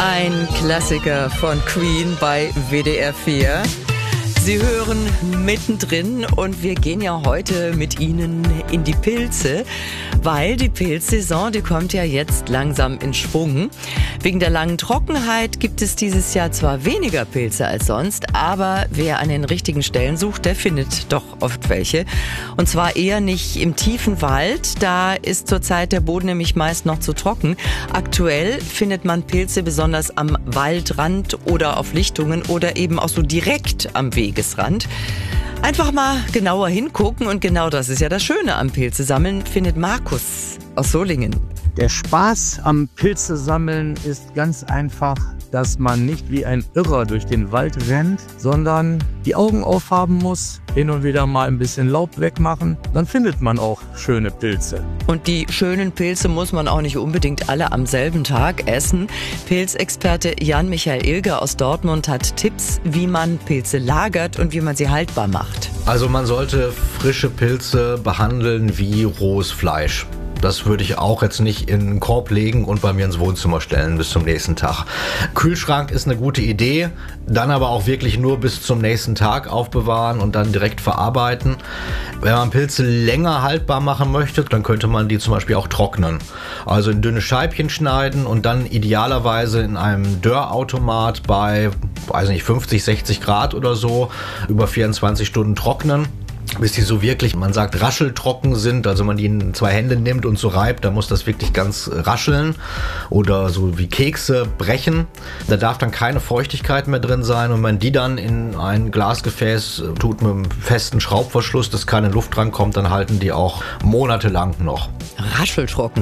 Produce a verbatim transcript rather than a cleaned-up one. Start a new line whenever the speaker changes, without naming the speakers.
Ein Klassiker von Queen bei W D R vier. Sie hören mittendrin und wir gehen ja heute mit Ihnen in die Pilze, weil die Pilzsaison, die kommt ja jetzt langsam in Schwung. Wegen der langen Trockenheit gibt es dieses Jahr zwar weniger Pilze als sonst, aber wer an den richtigen Stellen sucht, der findet doch oft welche. Und zwar eher nicht im tiefen Wald, da ist zurzeit der Boden nämlich meist noch zu trocken. Aktuell findet man Pilze besonders am Waldrand oder auf Lichtungen oder eben auch so direkt am Weg. Wegesrand. Einfach mal genauer hingucken und genau das ist ja das Schöne am Pilze sammeln, findet Markus aus Solingen.
Der Spaß am Pilze sammeln ist ganz einfach, dass man nicht wie ein Irrer durch den Wald rennt, sondern die Augen aufhaben muss, hin und wieder mal ein bisschen Laub wegmachen, dann findet man auch schöne Pilze.
Und die schönen Pilze muss man auch nicht unbedingt alle am selben Tag essen. Pilzexperte Jan-Michael Ilger aus Dortmund hat Tipps, wie man Pilze lagert und wie man sie haltbar macht.
Also man sollte frische Pilze behandeln wie rohes Fleisch. Das würde ich auch jetzt nicht in einen Korb legen und bei mir ins Wohnzimmer stellen bis zum nächsten Tag. Kühlschrank ist eine gute Idee, dann aber auch wirklich nur bis zum nächsten Tag aufbewahren und dann direkt verarbeiten. Wenn man Pilze länger haltbar machen möchte, dann könnte man die zum Beispiel auch trocknen. Also in dünne Scheibchen schneiden und dann idealerweise in einem Dörrautomat bei, weiß nicht, fünfzig, sechzig Grad oder so über vierundzwanzig Stunden trocknen. Bis die so wirklich, man sagt, rascheltrocken sind, also man die in zwei Hände nimmt und so reibt, da muss das wirklich ganz rascheln oder so wie Kekse brechen. Da darf dann keine Feuchtigkeit mehr drin sein und wenn man die dann in ein Glasgefäß tut mit einem festen Schraubverschluss, dass keine Luft dran kommt, dann halten die auch monatelang noch.
Rascheltrocken.